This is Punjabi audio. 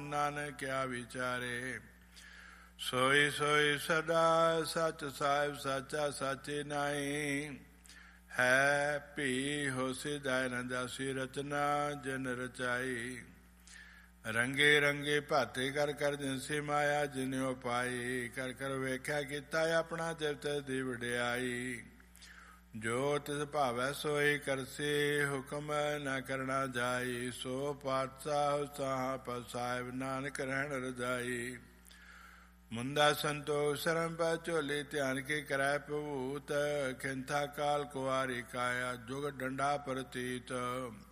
ਨਾਨਕ ਕਿਆ ਵਿਚਾਰੇ। ਸੋਈ ਸੋਈ ਸਦਾ ਸਚ ਸਾਹਿਬ ਸਾਚਾ ਸਾਚੇ ਨਾਈ। ਹੈ ਭੀ ਹੋਸੀ ਦਾਇ ਨ ਜਾਸੀ ਰਚਨਾ ਜਿਨ ਰਚਾਈ। ਰੰਗੇ ਰੰਗੇ ਭਾਤੇ ਕਰ ਕਰ ਜਿਨਸੀ ਮਾਇਆ ਜਿਨਿਓ ਪਾਈ। ਕਰ ਕਰ ਵੇਖਿਆ ਕੀਤਾ ਆਪਣਾ ਤਿਵਤ ਦੀ ਵਡਿਆਈ। ਜੋ ਤਿਸ ਭਾਵੈ ਸੋਈ ਕਰਸੀ ਹੁਕਮ ਨ ਕਰਨਾ ਜਾਈ। ਸੋ ਪਾਤਸ਼ਾਹ ਸਾਹ ਪਰ ਸਾਹਿਬ ਨਾਨਕ ਰਹਿਣ ਰਜਾਈ। ਮੁੰਦਾ ਸੰਤੋਖ ਸ਼ਰਮ ਪੈ ਝੋਲੀ ਧਿਆਨ ਕੇ ਕਰੈ ਭੂਤ। ਖਿੰਥਾ ਕਾਲ ਕੁਆਰੀ ਕਾਇਆ ਜੁਗ ਡੰਡਾ ਪ੍ਰਤੀਤ।